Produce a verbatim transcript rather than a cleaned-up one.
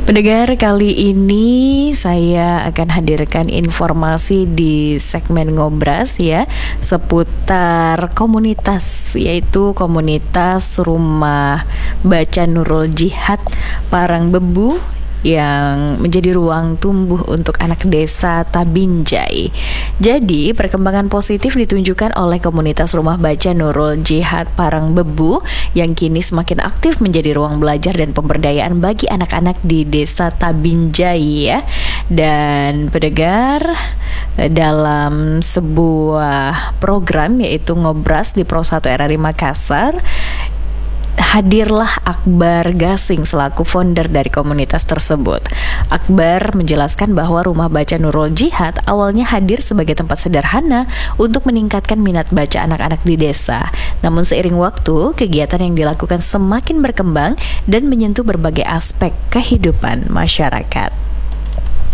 Pendengar, kali ini saya akan hadirkan informasi di segmen Ngobras ya, seputar komunitas, yaitu komunitas Rumah Baca Nurul Jihad Parangbebu yang menjadi ruang tumbuh untuk anak desa Tabinjai. Jadi, perkembangan positif ditunjukkan oleh komunitas Rumah Baca Nurul Jihad Parangbebu yang kini semakin aktif menjadi ruang belajar dan pemberdayaan bagi anak-anak di desa Tabinjai ya. Dan pendengar, dalam sebuah program yaitu Ngobras di Pro satu R R I Makassar, hadirlah Akbar Gasing selaku founder dari komunitas tersebut. Akbar menjelaskan bahwa Rumah Baca Nurul Jihad awalnya hadir sebagai tempat sederhana untuk meningkatkan minat baca anak-anak di desa. Namun seiring waktu, kegiatan yang dilakukan semakin berkembang dan menyentuh berbagai aspek kehidupan masyarakat.